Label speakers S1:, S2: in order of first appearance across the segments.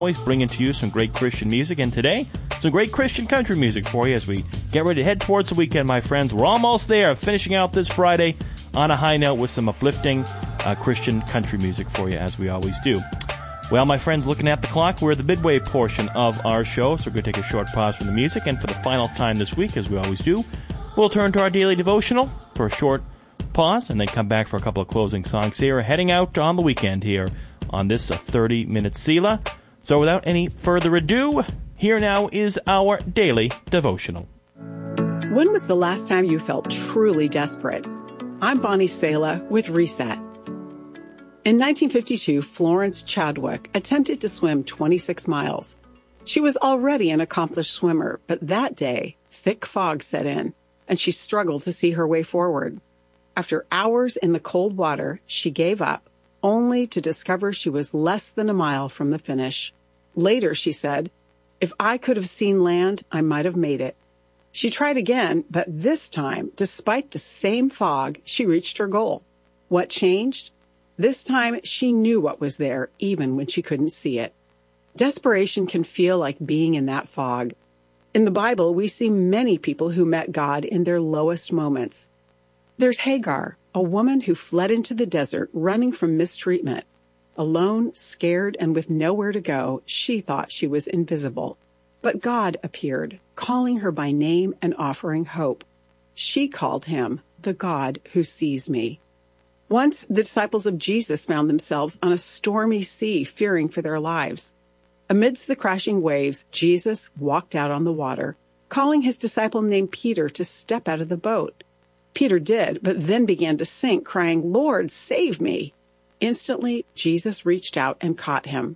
S1: Always bringing to you some great Christian music, and today, some great Christian country music for you as we get ready to head towards the weekend, my friends. We're almost there, finishing out this Friday on a high note with some uplifting Christian country music for you, as we always do. Well, my friends, looking at the clock, we're at the midway portion of our show, so we're going to take a short pause from the music, and for the final time this week, as we always do, we'll turn to our daily devotional for a short pause, and then come back for a couple of closing songs here, heading out on the weekend here on this 30-minute Selah. So without any further ado, here now is our daily devotional.
S2: When was the last time you felt truly desperate? I'm Bonnie Sala with Reset. In 1952, Florence Chadwick attempted to swim 26 miles. She was already an accomplished swimmer, but that day, thick fog set in, and she struggled to see her way forward. After hours in the cold water, she gave up, only to discover she was less than a mile from the finish. Later, she said, "If I could have seen land, I might have made it." She tried again, but this time, despite the same fog, she reached her goal. What changed? This time, she knew what was there, even when she couldn't see it. Desperation can feel like being in that fog. In the Bible, we see many people who met God in their lowest moments. There's Hagar, a woman who fled into the desert running from mistreatment. Alone, scared, and with nowhere to go, she thought she was invisible. But God appeared, calling her by name and offering hope. She called him the God who sees me. Once, the disciples of Jesus found themselves on a stormy sea, fearing for their lives. Amidst the crashing waves, Jesus walked out on the water, calling his disciple named Peter to step out of the boat. Peter did, but then began to sink, crying, "Lord, save me!" Instantly, Jesus reached out and caught him.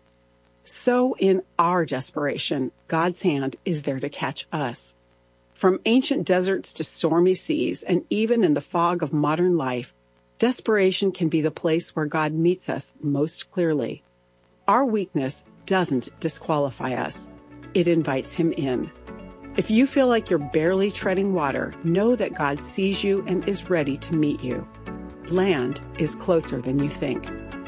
S2: So in our desperation, God's hand is there to catch us. From ancient deserts to stormy seas, and even in the fog of modern life, desperation can be the place where God meets us most clearly. Our weakness doesn't disqualify us. It invites him in. If you feel like you're barely treading water, know that God sees you and is ready to meet you. Land is closer than you think.